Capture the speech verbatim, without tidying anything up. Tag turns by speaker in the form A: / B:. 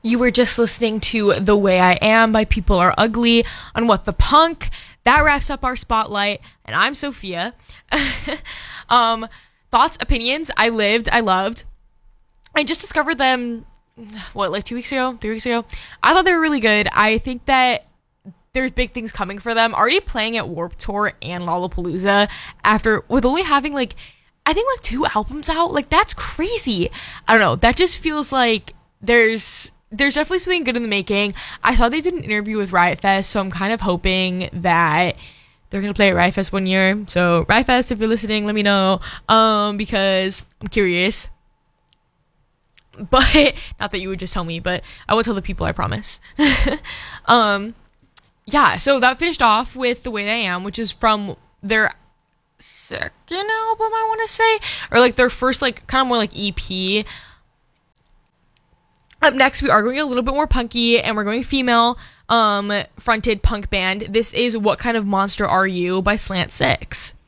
A: You were just listening to The Way I Am by People Are Ugly on What the Punk. That wraps up our spotlight, and I'm Sophia. um, thoughts, opinions, I lived, I loved. I just discovered them, what, like two weeks ago, three weeks ago? I thought they were really good. I think that there's big things coming for them. Already playing at Warped Tour and Lollapalooza after, with only having, like, I think, like, two albums out. Like, that's crazy. I don't know. That just feels like there's... There's definitely something good in the making. I saw they did an interview with Riot Fest, so I'm kind of hoping that they're going to play at Riot Fest one year. So, Riot Fest, if you're listening, let me know, um, because I'm curious. But, not that you would just tell me, but I will tell the people, I promise. um, yeah, so that finished off with The Way I Am, which is from their second album, I want to say, or, like, their first, like, kind of more, like, E P. Up next, we are going a little bit more punky, and we're going female um, fronted punk band. This is What Kind of Monster Are You by Slant Six.